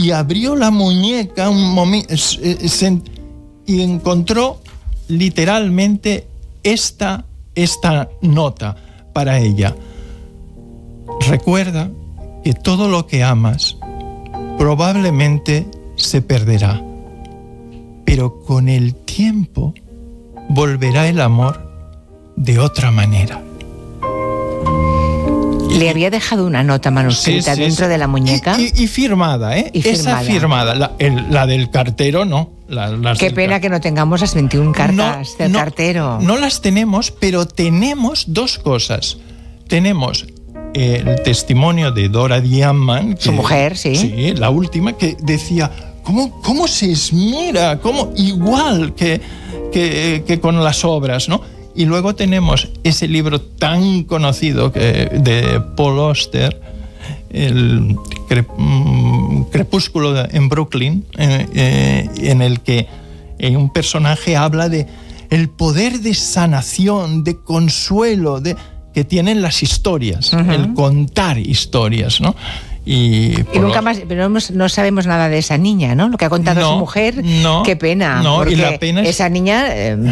y abrió la muñeca un momento y encontró literalmente esta nota para ella. Recuerda que todo lo que amas probablemente se perderá, pero con el tiempo volverá el amor de otra manera. Le había dejado una nota manuscrita dentro de la muñeca. Y firmada, ¿eh? Esa firmada. La del cartero no. Qué pena que no tengamos las 21 cartas del cartero. No las tenemos, pero tenemos dos cosas. Tenemos el testimonio de Dora Diamond, su mujer, sí. Sí, la última, que decía, ¿cómo se esmera? Igual que con las obras, ¿no? Y luego tenemos ese libro tan conocido de Paul Auster, el Crepúsculo en Brooklyn, en el que un personaje habla de el poder de sanación, de consuelo, que tienen las historias, el contar historias, ¿no? Y nunca más, pero no sabemos nada de esa niña, ¿no? Lo que ha contado su mujer, qué pena. Porque y la pena esa niña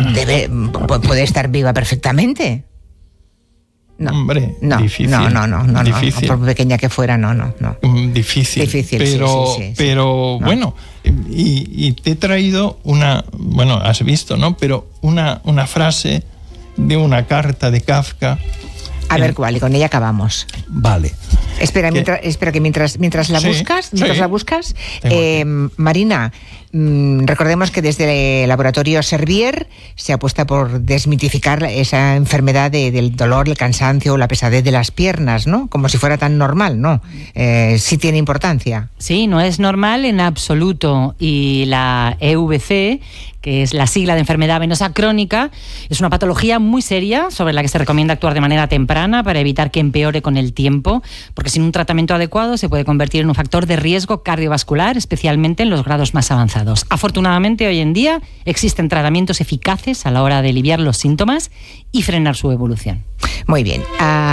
puede estar viva perfectamente. No, hombre, no, difícil. No, difícil. Por pequeña que fuera, no. Difícil, sí. Pero no. Bueno, y te he traído has visto, ¿no? Pero una frase de una carta de Kafka. A ver cuál, y con ella acabamos. Vale. Espera que mientras la buscas, Marina, recordemos que desde el laboratorio Servier se apuesta por desmitificar esa enfermedad del dolor, el cansancio o la pesadez de las piernas, ¿no? Como si fuera tan normal, ¿no? Sí tiene importancia. Sí, no es normal en absoluto. Y la EVC, que es la sigla de enfermedad venosa crónica, es una patología muy seria sobre la que se recomienda actuar de manera temprana para evitar que empeore con el tiempo, porque sin un tratamiento adecuado se puede convertir en un factor de riesgo cardiovascular, especialmente en los grados más avanzados. Afortunadamente, hoy en día existen tratamientos eficaces a la hora de aliviar los síntomas y frenar su evolución. Muy bien.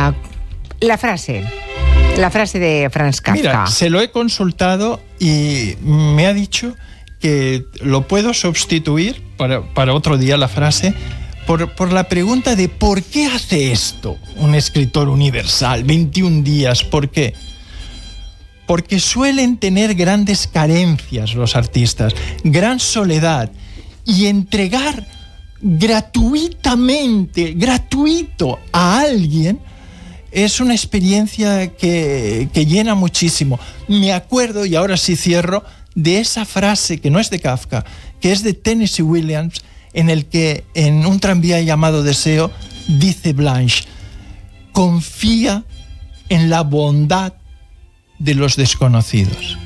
La frase de Franz Kafka. Mira, se lo he consultado y me ha dicho que lo puedo sustituir para otro día la frase por la pregunta de ¿por qué hace esto un escritor universal? 21 días, ¿por qué? Porque suelen tener grandes carencias los artistas, gran soledad, y entregar gratuito a alguien es una experiencia que llena muchísimo. Me acuerdo, y ahora sí cierro, de esa frase que no es de Kafka, que es de Tennessee Williams, en el que en un tranvía llamado Deseo dice Blanche: confía en la bondad de los desconocidos.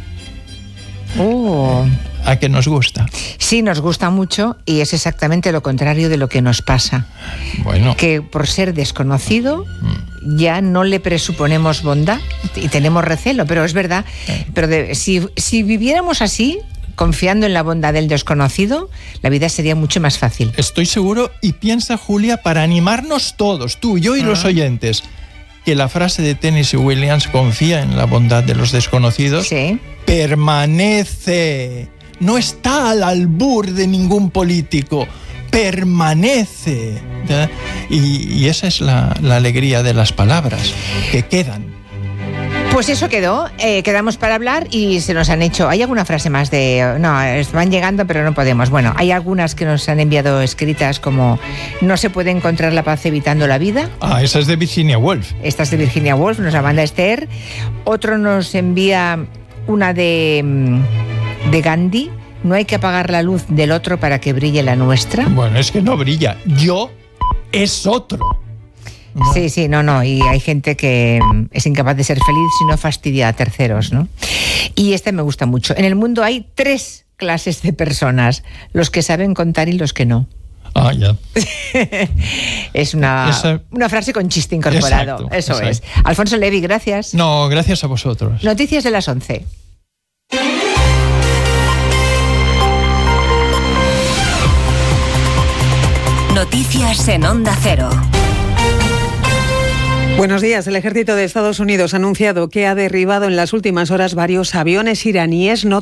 ¿A qué nos gusta? Sí, nos gusta mucho, y es exactamente lo contrario de lo que nos pasa. Bueno. Que por ser desconocido ya no le presuponemos bondad y tenemos recelo, pero es verdad. Pero si viviéramos así, confiando en la bondad del desconocido, la vida sería mucho más fácil. Estoy seguro, y piensa, Julia, para animarnos todos, tú, yo y los oyentes, que la frase de Tennessee Williams, confía en la bondad de los desconocidos, permanece. No está al albur de ningún político, permanece. Y esa es la alegría de las palabras, que quedan. Pues eso quedó, quedamos para hablar y se nos han hecho... ¿Hay alguna frase más de...? No, van llegando pero no podemos. Bueno, hay algunas que nos han enviado escritas como no se puede encontrar la paz evitando la vida. Esa es de Virginia Woolf. Esta es de Virginia Woolf, nos la manda Esther. Otro nos envía una de Gandhi. No hay que apagar la luz del otro para que brille la nuestra. Bueno, es que no brilla. Yo es otro. No. Sí, no, y hay gente que es incapaz de ser feliz si no fastidia a terceros, ¿no? Y esta me gusta mucho. En el mundo hay 3 clases de personas: los que saben contar y los que no. Ya. Es una frase con chiste incorporado. Exacto. Es. Alfonso Levi, gracias. No, gracias a vosotros. Noticias de las 11. Noticias en Onda Cero. Buenos días. El ejército de Estados Unidos ha anunciado que ha derribado en las últimas horas varios aviones iraníes no